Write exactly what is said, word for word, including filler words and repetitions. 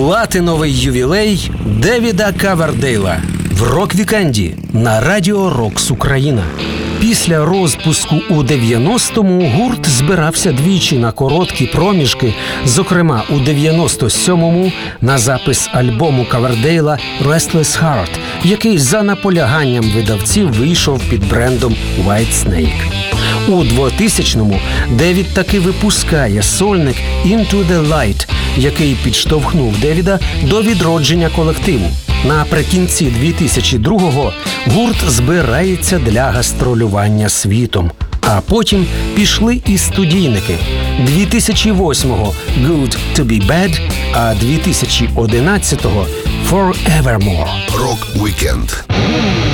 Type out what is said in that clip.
Платиновий ювілей Девіда Ковердейла в рок-вікенді на Радіо Рокс Україна. Після розпуску у дев'яностому гурт збирався двічі на короткі проміжки, зокрема у дев'яносто сьомому на запис альбому Ковердейла «Restless Heart», який за наполяганням видавців вийшов під брендом Whitesnake. У двотисячному Девід таки випускає сольник «Into the Light», який підштовхнув Девіда до відродження колективу. Наприкінці дві тисячі другого гурт збирається для гастролювання світом. А потім пішли і студійники. дві тисячі восьмого «Good to be bad», а дві тисячі одинадцятого «Forevermore». Рок-вікенд.